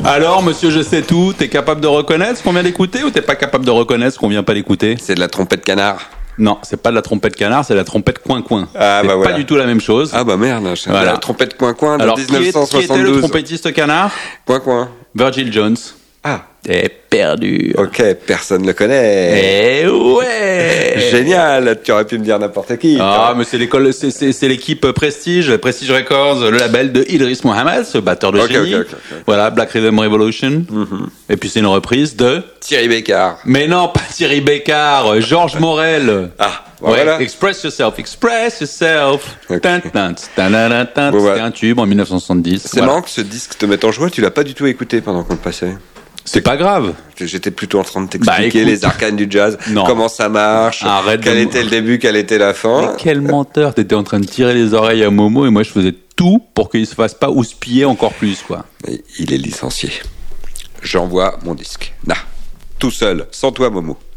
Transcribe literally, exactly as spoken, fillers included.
Alors, monsieur, je sais tout, t'es capable de reconnaître ce qu'on vient d'écouter ou t'es pas capable de reconnaître ce qu'on vient pas d'écouter? C'est de la trompette canard. Non, c'est pas de la trompette canard, c'est de la trompette coin-coin. Ah, c'est bah voilà. pas du tout la même chose. Ah bah merde, c'est Voilà. la trompette coin-coin de Alors, qui, est- dix-neuf cent qui était le soixante-douze. trompettiste canard? Coin-coin. Virgil Jones. Ah, T'es perdu. ok, personne le connaît. Eh ouais. Génial, tu aurais pu me dire n'importe qui. Ah, mais c'est l'école, c'est, c'est, c'est l'équipe Prestige, Prestige Records, le label de Idris Muhammad, ce batteur de Ok, génie. ok, ok, ok. Voilà, Black Rhythm Revolution. Et puis c'est une reprise de... Thierry Beccard. Mais non, pas Thierry Beccard, Georges Morel. Ah, Ouais, voilà. Express Yourself, Express Yourself. Ok. Tin, tin, tin, tin, tin. Bon, C'était voilà. un tube en dix-neuf cent soixante-dix. C'est Voilà. marrant que ce disque te mette en joie, tu l'as pas du tout écouté pendant qu'on le passait. C'est pas grave. J'étais plutôt en train de Bah, t'expliquer écoute. les arcanes du jazz, Non. comment ça marche, Arrête quel de- était le début, quel était la Mais fin. quel menteur. T'étais en train de tirer les oreilles à Momo et moi je faisais tout pour qu'il se fasse pas houspiller encore plus, quoi. Et il est licencié. J'envoie mon disque. Nah, tout seul, sans toi Momo.